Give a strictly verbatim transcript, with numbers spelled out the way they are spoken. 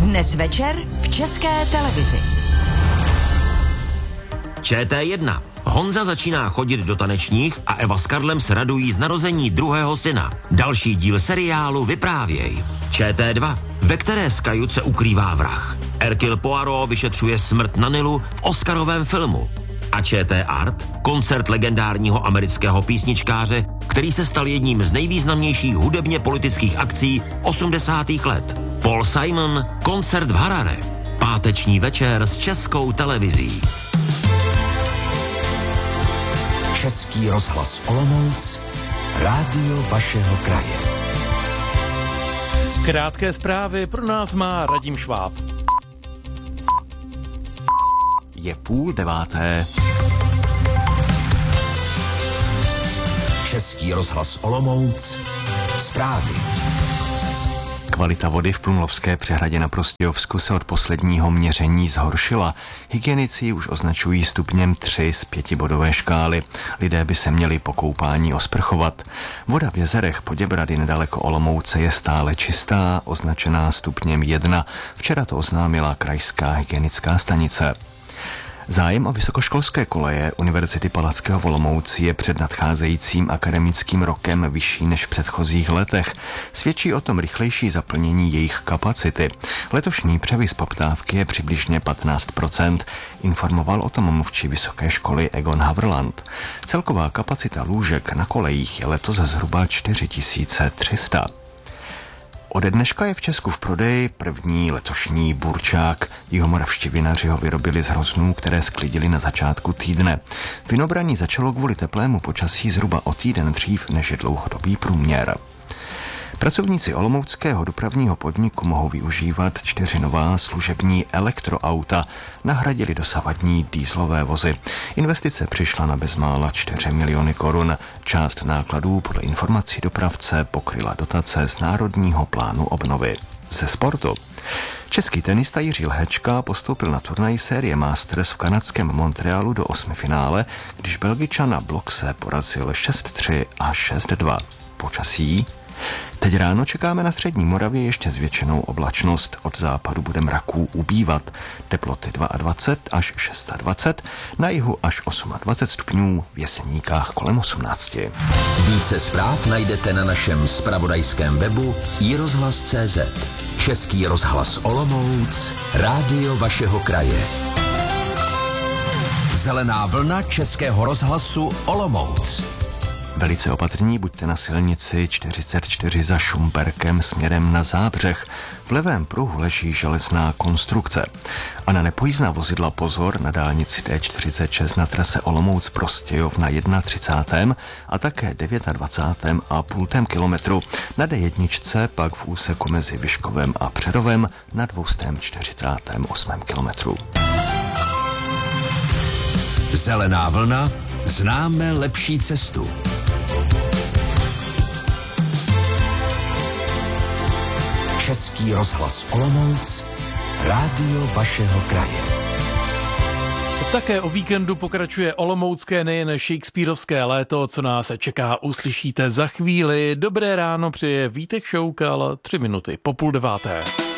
Dnes večer v České televizi. Č T jedna. Honza začíná chodit do tanečních a Eva s Karlem se radují z narození druhého syna. Další díl seriálu Vyprávěj. Č T dva, ve které z kajut se ukrývá vrah. Hercule Poirot vyšetřuje smrt na Nilu v oscarovém filmu. A Č T Art, koncert legendárního amerického písničkáře, který se stal jedním z nejvýznamnějších hudebně politických akcí osmdesátých let. Paul Simon, koncert v Harare. Páteční večer s Českou televizí. Český rozhlas Olomouc, rádio vašeho kraje. Krátké zprávy pro nás má Radim Šváb. Je půl deváté. Český rozhlas Olomouc, zprávy. Kvalita vody v Plumlovské přehradě na Prostějovsku se od posledního měření zhoršila. Hygienici už označují stupněm tři z pětibodové škály. Lidé by se měli po koupání osprchovat. Voda v jezerech Poděbrady nedaleko Olomouce je stále čistá, označená stupněm jedna. Včera to oznámila krajská hygienická stanice. Zájem o vysokoškolské koleje Univerzity Palackého v Olomouci je před nadcházejícím akademickým rokem vyšší než v předchozích letech. Svědčí o tom rychlejší zaplnění jejich kapacity. Letošní převis poptávky je přibližně patnáct procent, informoval o tom mluvčí vysoké školy Egon Havrland. Celková kapacita lůžek na kolejích je letos zhruba čtyři tisíce tři sta. Ode dneška je v Česku v prodeji první letošní burčák. Jihomoravští vinaři ho vyrobili z hroznů, které sklidili na začátku týdne. Vinobraní začalo kvůli teplému počasí zhruba o týden dřív, než je dlouhodobý průměr. Pracovníci olomouckého dopravního podniku mohou využívat čtyři nová služební elektroauta. Nahradili dosavadní dieselové vozy. Investice přišla na bezmála čtyři miliony korun. Část nákladů podle informací dopravce pokryla dotace z Národního plánu obnovy. Ze sportu. Český tenista Jiří Lhečka postoupil na turnaj série Masters v kanadském Montrealu do osmifinále, když Belgičan na Blockse porazil šest tři a šest dva. Počasí. Teď ráno čekáme na střední Moravě ještě zvětšenou oblačnost. Od západu bude mraků ubývat. Teploty dvacet dva až dvacet šest, na jihu až dvacet osm stupňů, v Jeseníkách kolem osmnáct. Více zpráv najdete na našem zpravodajském webu i rozhlas tečka cé zet. Český rozhlas Olomouc, rádio vašeho kraje. Zelená vlna Českého rozhlasu Olomouc. Velice opatrní buďte na silnici čtyřicet čtyři za Šumperkem směrem na Zábřeh. V levém pruhu leží železná konstrukce. A na nepojízdná vozidla pozor na dálnici D čtyřicet šest na trase Olomouc Prostějov na třicátém prvním a také dvacátém devátém a půl kilometru. Na D jedna pak v úseku mezi Vyškovem a Přerovem na dvě čtyřicátém osmém kilometru. Zelená vlna, známe lepší cestu. Český rozhlas Olomouc, rádio vašeho kraje. Také o víkendu pokračuje olomoucké nejen shakespearovské léto, co nás čeká, uslyšíte za chvíli. Dobré ráno přeje Vítek Šoukal, tři minuty po půl deváté.